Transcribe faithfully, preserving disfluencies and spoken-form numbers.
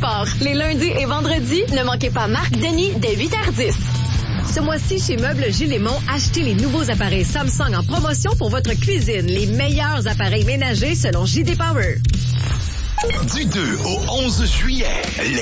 sport. Les lundis et vendredis, ne manquez pas Marc Denis dès huit heures dix. Ce mois-ci, chez Meubles Gilles Lémon, achetez les nouveaux appareils Samsung en promotion pour votre cuisine. Les meilleurs appareils ménagers selon J D Power. Du deux au onze juillet, les